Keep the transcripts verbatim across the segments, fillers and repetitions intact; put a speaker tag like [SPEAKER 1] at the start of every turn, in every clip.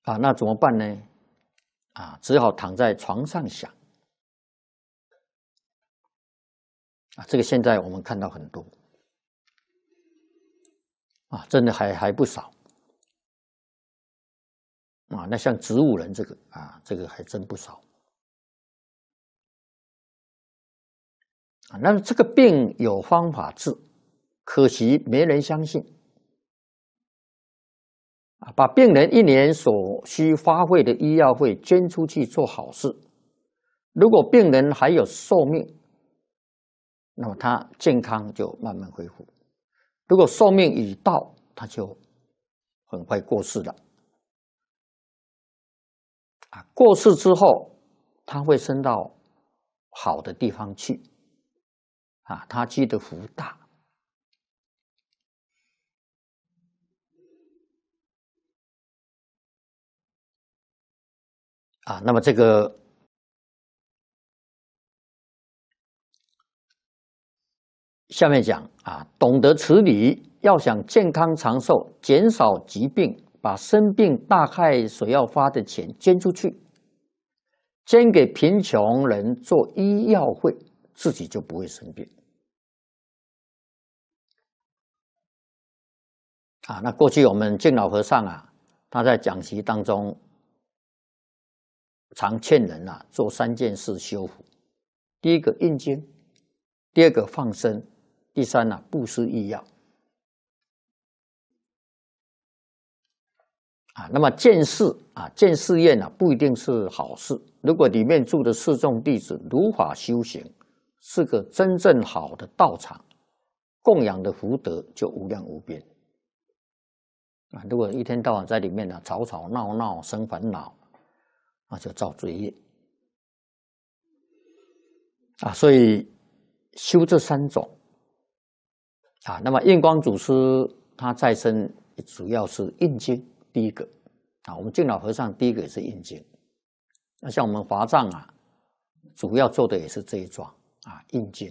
[SPEAKER 1] 啊，那怎么办呢？啊，只好躺在床上想。啊，这个现在我们看到很多，啊，真的还还不少。啊，那像植物人这个啊，这个还真不少。啊，那这个病有方法治，可惜没人相信。啊，把病人一年所需花费的医药费捐出去做好事，如果病人还有寿命，那么他健康就慢慢恢复；如果寿命已到，他就很快过世了。啊，过世之后，他会升到好的地方去。啊，他积的福大。啊，那么这个下面讲啊，懂得此理，要想健康长寿，减少疾病，把生病大害所要花的钱捐出去，捐给贫穷人做医药费，自己就不会生病。啊，那过去我们敬老和尚啊，他在讲习当中常劝人啊做三件事修福：第一个印经，第二个放生，第三呢布施医药。啊，那么建寺啊，建寺院啊，不一定是好事。如果里面住的寺众弟子如法修行，是个真正好的道场，供养的福德就无量无边。啊，如果一天到晚在里面呢、啊、吵吵闹闹生烦恼，那就造罪业。啊，所以修这三种。啊，那么印光祖师他在生主要是印经，第一个。啊，我们敬老和尚第一个也是印经。那像我们华藏啊，主要做的也是这一桩啊，印经。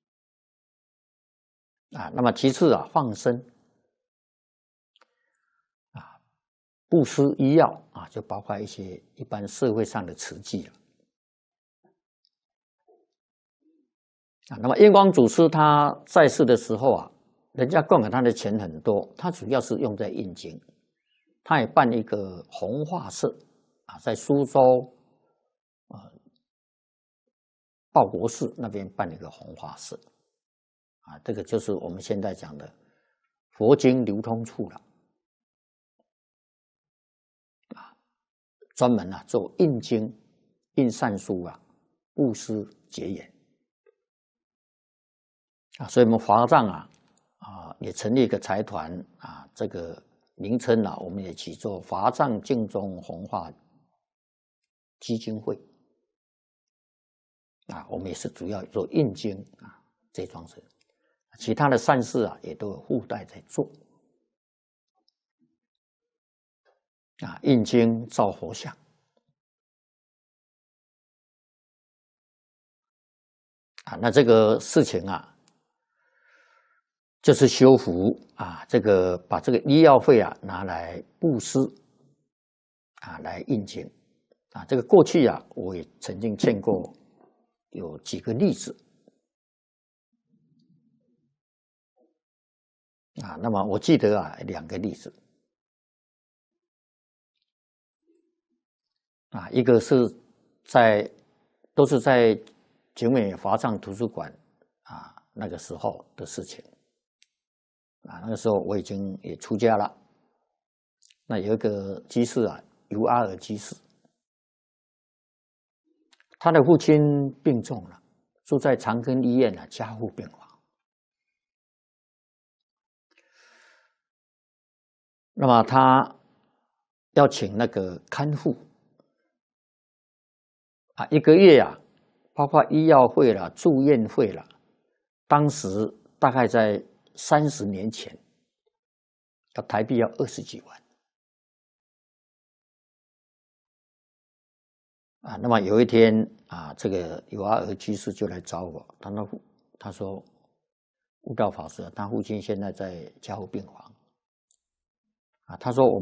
[SPEAKER 1] 啊，那么其次啊，放生。啊，布施医药啊，就包括一些一般社会上的慈济了。啊，那么印光祖师他在世的时候啊，人家供给他的钱很多，他主要是用在印经。他也办一个弘化社啊，在苏州呃报国寺那边办了一个弘化社啊，这个就是我们现在讲的佛经流通处了啊，专门啊做印经、印善书啊，布施结缘啊，所以我们华藏啊啊也成立一个财团啊，这个名称啊，我们也起做华藏净宗弘化基金会啊，我们也是主要做印经啊这桩事，其他的善事啊也都有附带在做啊，印经造佛像啊，那这个事情啊，就是修福啊，这个把这个医药费啊拿来布施啊，来印经啊，这个过去啊，我也曾经见过有几个例子啊，那么我记得啊两个例子啊，一个是在都是在景美华藏图书馆啊那个时候的事情啊，那个时候我已经也出家了，那有一个居士啊，尤阿尔居士，他的父亲病重了，住在长庚医院啊加护病房。那么他要请那个看护啊，一个月啊，包括医药费了、住院费了，当时大概在三十年前，要台币要二十几万啊。那么有一天啊，这个尤阿尔居士就来找我，他说：“他说，悟道法师，他父亲现在在加护病房啊，他说我。”